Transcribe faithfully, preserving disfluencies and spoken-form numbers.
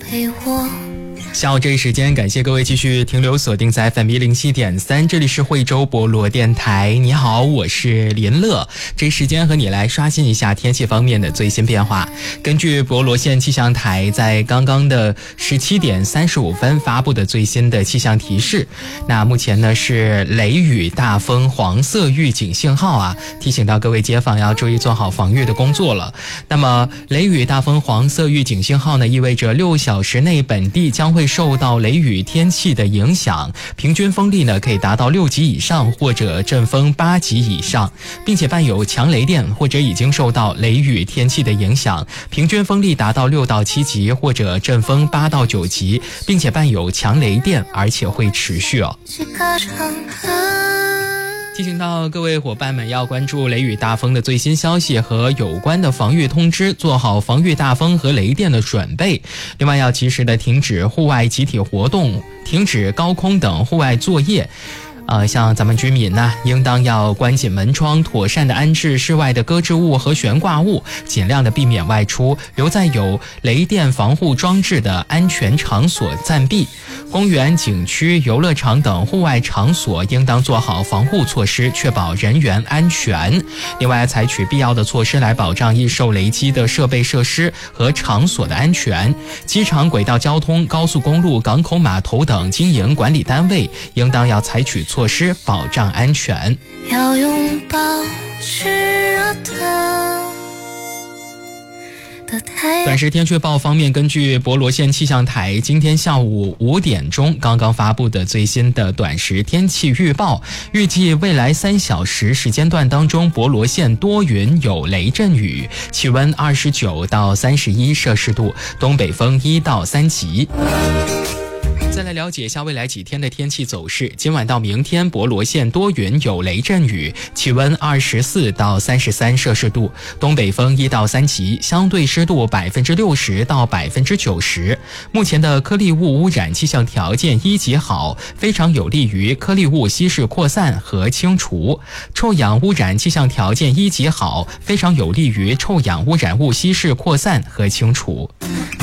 陪我。 下午这一时间，感谢各位继续停留锁定在 F M 一零七点三，这里是惠州博罗电台。你好，我是林乐。这一时间和你来刷新一下天气方面的最新变化。根据博罗县气象台在刚刚的十七点三十五分发布的最新的气象提示，那目前呢是雷雨大风黄色预警信号啊，提醒到各位街坊要注意做好防御的工作了。那么雷雨大风黄色预警信号呢，意味着六小时内本地将会受到雷雨天气的影响，平均风力呢可以达到六级以上或者阵风八级以上，并且伴有强雷电或者已经受到雷雨天气的影响，平均风力达到六到七级或者阵风八到九级，并且伴有强雷电，而且会持续哦。提醒到各位伙伴们要关注雷雨大风的最新消息和有关的防御通知，做好防御大风和雷电的准备。另外要及时的停止户外集体活动，停止高空等户外作业。呃，像咱们居民呢，应当要关紧门窗，妥善的安置室外的搁置物和悬挂物，尽量的避免外出，留在有雷电防护装置的安全场所暂避。公园、景区、游乐场等户外场所应当做好防护措施，确保人员安全。另外，采取必要的措施来保障易受雷击的设备设施和场所的安全。机场、轨道交通、高速公路、港口、码头等经营管理单位应当要采取措施保障安全。 要拥抱炽热的短时天气报方面，根据博罗县气象台今天下午五点钟刚刚发布的最新的短时天气预报，预计未来三小时时间段当中，博罗县多云有雷阵雨，气温二十九到三十一摄氏度，东北风一到三级。再来了解一下未来几天的天气走势。今晚到明天，博罗县多云有雷阵雨，气温二十四到三十三摄氏度，东北风一到三级，相对湿度百分之六十到百分之九十。目前的颗粒物污染气象条件一级好，非常有利于颗粒物稀释扩散和清除。臭氧污染气象条件一级好，非常有利于臭氧污染物稀释扩散和清除。